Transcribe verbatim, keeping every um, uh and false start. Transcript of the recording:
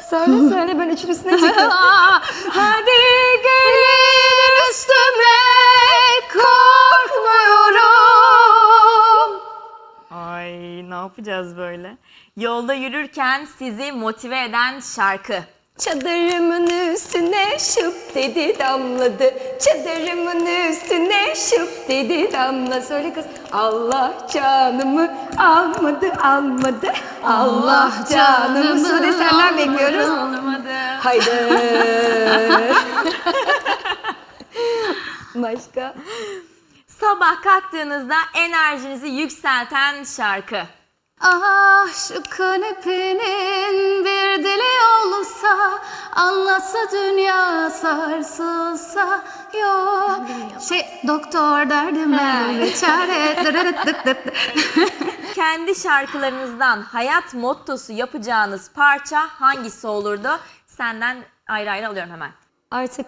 Söyle söyle, ben üçün üstüne çıktım. Hadi gelin üstüme, korkmuyorum. Ay, ne yapacağız böyle? Yolda yürürken sizi motive eden şarkı. Çadırımın üstüne şıp dedi damladı. Çadırımın üstüne şıp dedi damla. Söyle kız. Allah canımı almadı almadı. Allah canımı. Sude senden bekliyoruz. Almadı. Haydi. Başka? Sabah kalktığınızda enerjinizi yükselten şarkı. Ah, şu kanepenin bir dili olsa, anlatsa dünya sarsılsa. Yok şey, doktor derdime bir çare. Kendi şarkılarınızdan hayat mottosu yapacağınız parça hangisi olurdu? Senden ayrı ayrı alıyorum hemen. Artık